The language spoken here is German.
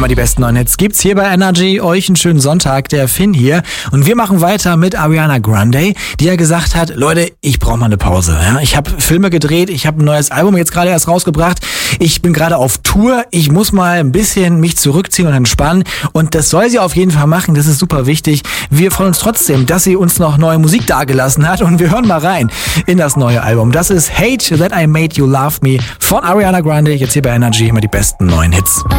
Immer die besten neuen Hits gibt's hier bei Energy. Euch einen schönen Sonntag, der Finn hier. Und wir machen weiter mit Ariana Grande, die ja gesagt hat, Leute, ich brauche mal eine Pause. Ja? Ich habe Filme gedreht, ich habe ein neues Album jetzt gerade erst rausgebracht. Ich bin gerade auf Tour, ich muss mal ein bisschen mich zurückziehen und entspannen. Und das soll sie auf jeden Fall machen, das ist super wichtig. Wir freuen uns trotzdem, dass sie uns noch neue Musik dagelassen hat. Und wir hören mal rein in das neue Album. Das ist Hate That I Made You Love Me von Ariana Grande. Jetzt hier bei Energy immer die besten neuen Hits.